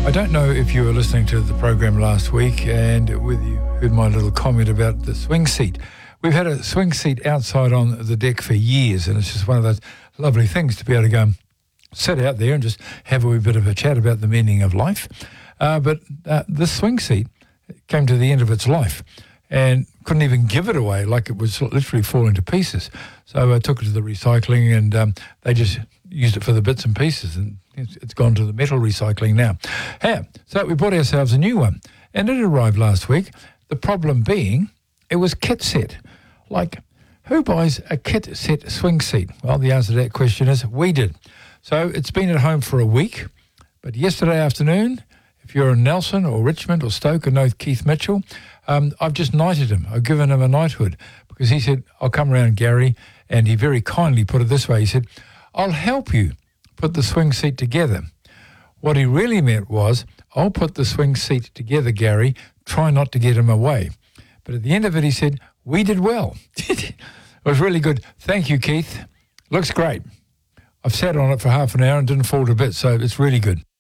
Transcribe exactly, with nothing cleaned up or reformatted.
I don't know if you were listening to the program last week and whether you heard my little comment about the swing seat. We've had a swing seat outside on the deck for years, and it's just one of those lovely things to be able to go and sit out there and just have a wee bit of a chat about the meaning of life. Uh, but uh, this swing seat came to the end of its life and couldn't even give it away, like it was literally falling to pieces. So I took it to the recycling, and um, they just used it for the bits and pieces, and it's, it's gone to the metal recycling now. Yeah, so we bought ourselves a new one, and it arrived last week. The problem being, it was kit set. Like, who buys a kit set swing seat? Well, the answer to that question is we did. So it's been at home for a week, but yesterday afternoon, if you're in Nelson or Richmond or Stoke or know Keith Mitchell, um, I've just knighted him. I've given him a knighthood because he said, I'll come around, Gary, and he very kindly put it this way. He said, I'll help you put the swing seat together. What he really meant was, I'll put the swing seat together, Gary, try not to get him away. But at the end of it, he said, we did well. It was really good. Thank you, Keith. Looks great. I've sat on it for half an hour and didn't fall to bits, so it's really good.